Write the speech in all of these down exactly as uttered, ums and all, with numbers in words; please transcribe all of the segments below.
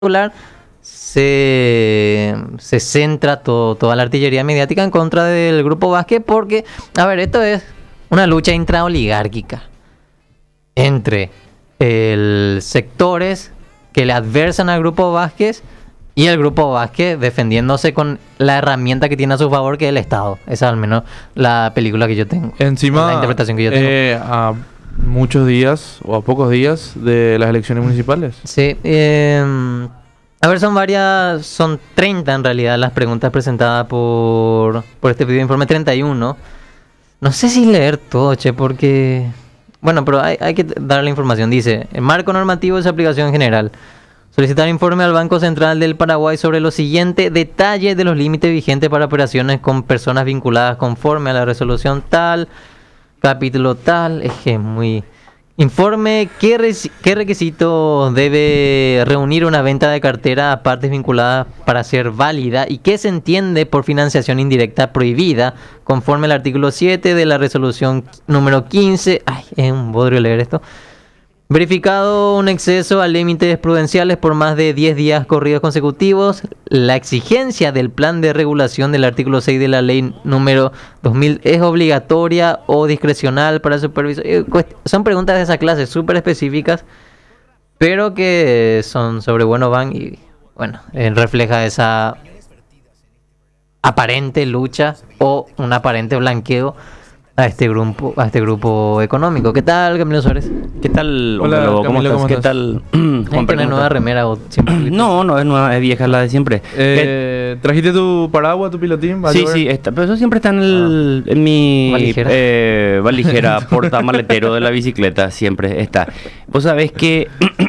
se, se centra todo, toda la artillería mediática en contra del Grupo Vázquez porque, a ver, esto es una lucha intraoligárquica entre el sectores que le adversan al Grupo Vázquez y el Grupo Vázquez defendiéndose con la herramienta que tiene a su favor, que es el Estado. Esa es al menos la película que yo tengo. Encima, la interpretación que yo tengo. Eh, a muchos días o a pocos días de las elecciones municipales. Sí. Eh, a ver, son varias, son treinta en realidad las preguntas presentadas por, por este video de informe, treinta y uno. No sé si leer todo, che, porque... Bueno, pero hay, hay que dar la información. Dice, el marco normativo de su aplicación general. Solicitar informe al Banco Central del Paraguay sobre los siguientes detalles de los límites vigentes para operaciones con personas vinculadas conforme a la resolución tal, capítulo tal. Es que es muy... Informe qué, reci- qué requisitos debe reunir una venta de cartera a partes vinculadas para ser válida y qué se entiende por financiación indirecta prohibida conforme al artículo siete de la resolución número quince. Ay, es un bodrio leer esto. Verificado un exceso a límites prudenciales por más de diez días corridos consecutivos, la exigencia del plan de regulación del artículo seis de la ley número dos mil es obligatoria o discrecional para el supervisor. Son preguntas de esa clase súper específicas, pero que son sobre bueno van y bueno, eh, refleja esa aparente lucha o un aparente blanqueo a este grupo, a este grupo económico. ¿Qué tal, Camilo Suárez? ¿Qué tal, Hola, Lobo? ¿Cómo Camilo, estás? ¿cómo ¿Qué estás? tal, ¿Hay Juan? una nueva remera o siempre? No, no es nueva, es vieja, la de siempre. Eh, ¿Trajiste tu paraguas, tu pilotín? ¿Va a Sí, llover? sí, está, pero eso siempre está en, el, en mi Valijera. eh, valijera, portamaletero de la bicicleta, siempre está. Vos sabés que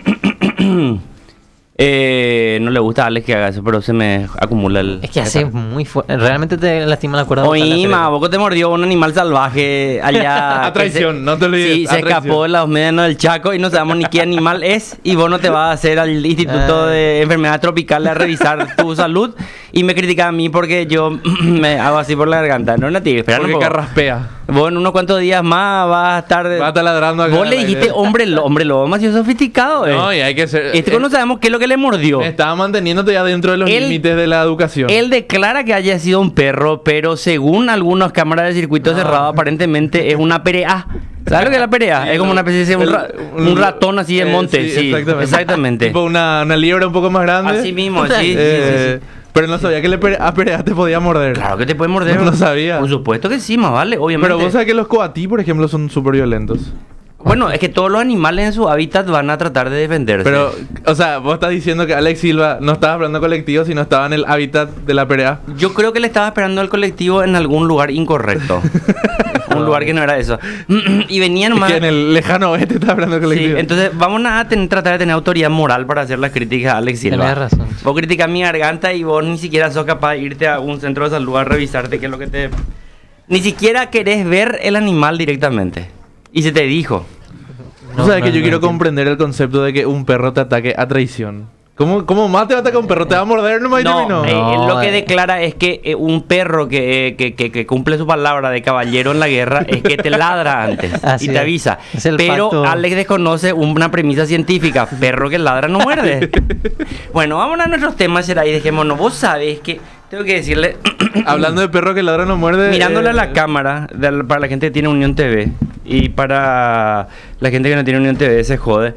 eh, no le gusta a Alex que haga eso, pero se me acumula el... Es que hace muy fuerte. Realmente te lastima la cuerda. vocal Oye, hacer ma, eso. vos te mordió un animal salvaje allá. A traición, que se- no te olvides, Sí, a se traición. escapó de los médanos del Chaco y no sabemos ni qué animal es. Y vos no te vas a hacer al Instituto Ah. de Enfermedades Tropicales a revisar tu salud. Y me critica a mí porque yo me hago así por la garganta. No, Nati, espera un Porque poco. carraspea. Vos en unos cuantos días más vas a estar... Va a estar ladrando acá Vos al le aire. dijiste hombre lo, hombre lobo, demasiado sofisticado, eh. No, y hay que ser... Este eh, no sabemos qué es lo que le mordió. Estaba manteniéndote ya dentro de los Él- límites de la educación. Él declara que haya sido un perro, pero según algunas cámaras de circuito cerrado, aparentemente es una perea. ¿Sabes lo que es la perea? Sí, es como no, una especie de un, el- ra- un ratón así de eh, monte. Sí, exactamente. exactamente. Tipo una, una liebre un poco más grande. Así mismo, sí, sí, Eh, sí, sí. Pero no sabía que le pere- a Perea te podía morder. Claro que te puede morder. No lo sabía. Por supuesto que sí, más vale, obviamente. Pero vos sabés que los coatí, por ejemplo, son súper violentos. Bueno, es que todos los animales en su hábitat van a tratar de defenderse. Pero, o sea, vos estás diciendo que Alex Silva no estaba hablando colectivo, sino estaba en el hábitat de la Perea. Yo creo que le estaba esperando al colectivo en algún lugar incorrecto. Un lugar que no era eso. Y venía Es nomás... que en el lejano oeste estaba hablando Sí, colectivo. entonces vamos a ten- tratar de tener autoridad moral para hacer las críticas a Alex Silva. Tenés razón. Vos criticas mi garganta y vos ni siquiera sos capaz de irte a un centro de salud a revisarte qué es lo que te... Ni siquiera querés ver el animal directamente. Y se te dijo. Vos sabés No, que no, yo no quiero entiendo. comprender el concepto de que un perro te ataque a traición. ¿Cómo, cómo más te va a atacar un perro? ¿Te va a morder nomás y No, terminó? eh, No, lo que eh. declara es que eh, un perro que, eh, que, que- que cumple su palabra de caballero en la guerra es que te ladra antes Así y te es. avisa. Es el Pero pacto. Alex desconoce una premisa científica. Perro que ladra no muerde. Bueno, vamos a nuestros temas, será y dejémonos. Vos sabés que tengo que decirle, Hablando de perro que ladra no muerde. mirándole a eh, la cámara, de la- para la gente que tiene Unión T V y para la gente que no tiene Unión T V se jode.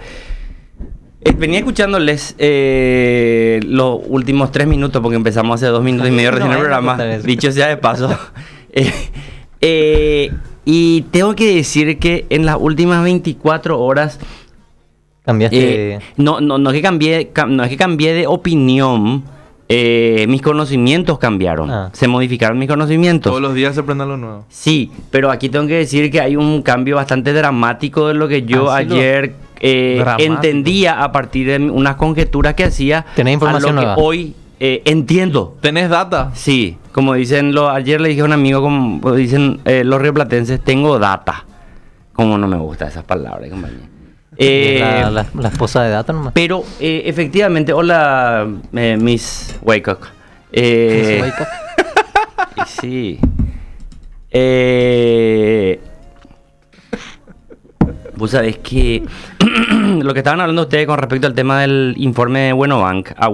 Eh, venía escuchándoles eh, los últimos tres minutos, porque empezamos hace dos minutos y medio No, recién el no, programa, no, no, no. dicho sea de paso. Eh, eh, y tengo que decir que en las últimas veinticuatro horas, Cambiaste. eh, no, no, no, es que cambié, cam- no es que cambié de opinión, eh, mis conocimientos cambiaron, Ah. se modificaron mis conocimientos. Todos los días se aprende algo nuevo. Sí, pero aquí tengo que decir que hay un cambio bastante dramático de lo que yo Ah, sí, lo- ayer eh, Dramático. entendía a partir de unas conjeturas que hacía. ¿Tenés información a lo que nueva? hoy eh, entiendo. ¿Tenés data? Sí, como dicen los, ayer le dije a un amigo, como dicen eh, los rioplatenses, tengo data. Como no me gustan esas palabras, compañía. Eh, la, la, la esposa de Data nomás. pero eh, efectivamente, hola, eh, Miss Waycock. Eh, Wake up. y sí. Eh, Vos sabés que lo que estaban hablando ustedes con respecto al tema del informe de Buenobank,